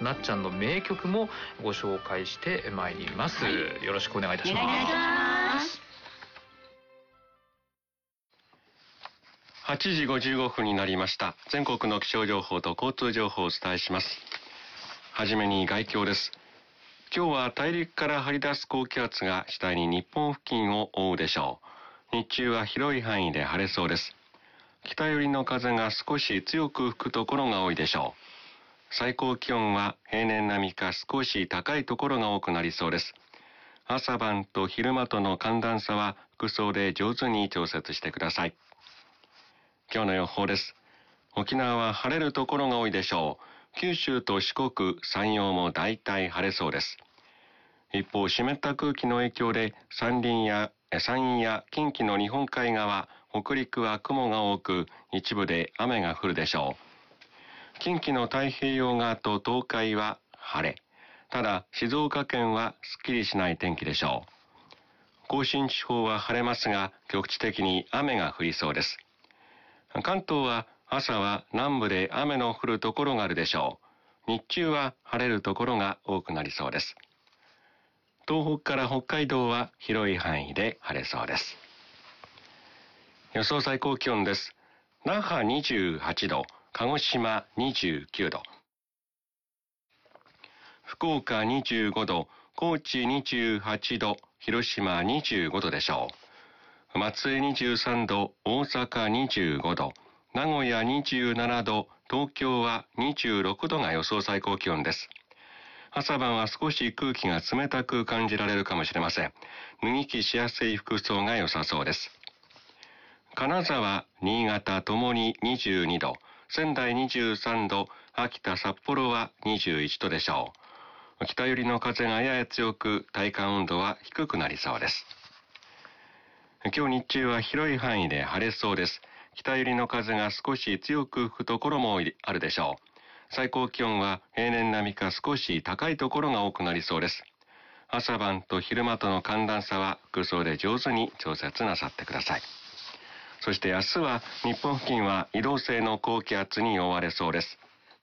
なっちゃんの名曲もご紹介してまいります、よろしくお願いいたします。 お願いします。 8時55分になりました。全国の気象情報と交通情報をお伝えします。はじめに概況です。今日は大陸から張り出す高気圧が次第に日本付近を覆うでしょう。日中は広い範囲で晴れそうです。北寄りの風が少し強く吹くところが多いでしょう。最高気温は平年並みか少し高いところが多くなりそうです。朝晩と昼間との寒暖差は服装で上手に調節してください。今日の予報です。沖縄は晴れるところが多いでしょう。九州と四国、山陽も大体晴れそうです。一方、湿った空気の影響で山陰や近畿の日本海側、北陸は雲が多く、一部で雨が降るでしょう。近畿の太平洋側と東海は晴れ。ただ、静岡県はすっきりしない天気でしょう。甲信地方は晴れますが、局地的に雨が降りそうです。関東は朝は南部で雨の降るところがあるでしょう。日中は晴れるところが多くなりそうです。東北から北海道は広い範囲で晴れそうです。予想最高気温です。那覇28度、鹿児島29度、福岡25度、高知28度、広島25度でしょう。松江23度、大阪25度、名古屋27度、東京は26度が予想最高気温です。朝晩は少し空気が冷たく感じられるかもしれません。脱ぎ着しやすい服装が良さそうです。金沢、新潟ともに22度、仙台23度、秋田、札幌は21度でしょう。北寄りの風がやや強く、体感温度は低くなりそうです。今日日中は広い範囲で晴れそうです。北寄りの風が少し強く吹くところもあるでしょう。最高気温は平年並みか少し高いところが多くなりそうです。朝晩と昼間との寒暖差は服装で上手に調節なさってください。そして明日は日本付近は移動性の高気圧に覆われそうです。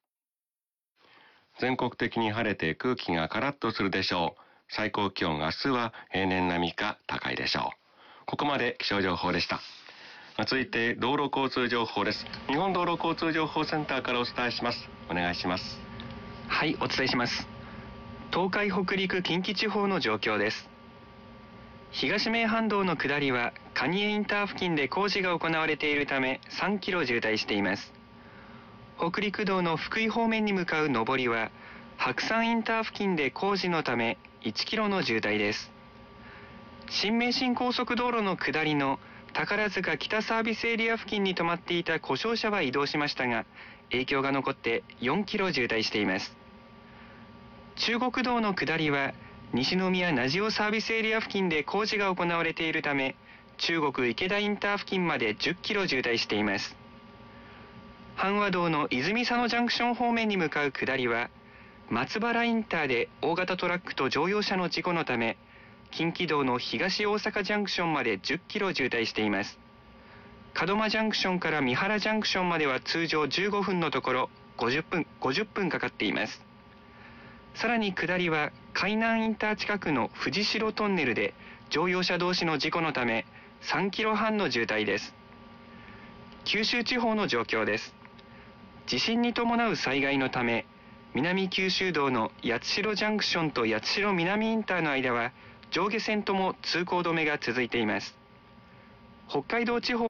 全国的に晴れて空気がカラッとするでしょう。最高気温明日は平年並みか高いでしょう。ここまで気象情報でした。続いて道路交通情報です。日本道路交通情報センターからお伝えします。お願いします。 はい、お伝えします。東海北陸近畿地方の状況です。東名阪道の下りは蟹江インター付近で工事が行われているため3キロ渋滞しています。北陸道の福井方面に向かう上りは白山インター付近で工事のため1キロの渋滞です。新名神高速道路の下りの宝塚北サービスエリア付近に止まっていた故障車は移動しましたが、影響が残って4キロ渋滞しています。中国道の下りは西宮名塩サービスエリア付近で工事が行われているため、中国池田インター付近まで10キロ渋滞しています。阪和道の泉佐野ジャンクション方面に向かう下りは松原インターで大型トラックと乗用車の事故のため、近畿道の東大阪ジャンクションまで10キロ渋滞しています。門真ジャンクションから三原ジャンクションまでは通常15分のところ50分かかっています。さらに下りは海南インター近くの藤代トンネルで乗用車同士の事故のため3キロ半の渋滞です。九州地方の状況です。地震に伴う災害のため、南九州道の八代ジャンクションと八代南インターの間は上下線とも通行止めが続いています。北海道地方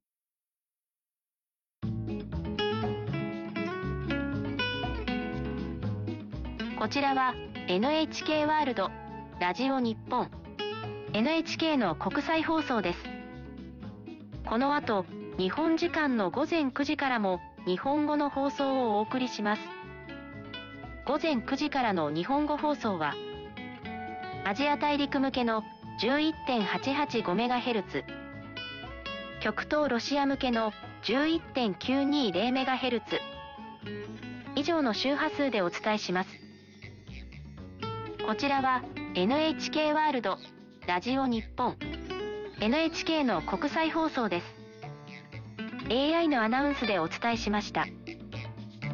こちらは NHK ワールドラジオ日本 NHK の国際放送です。この後、日本時間の午前9時からも日本語の放送をお送りします。午前9時からの日本語放送はアジア大陸向けの 11.885MHz、極東ロシア向けの 11.920MHz 以上の周波数でお伝えします。こちらは NHK ワールドラジオ日本 NHK の国際放送です。AI のアナウンスでお伝えしました。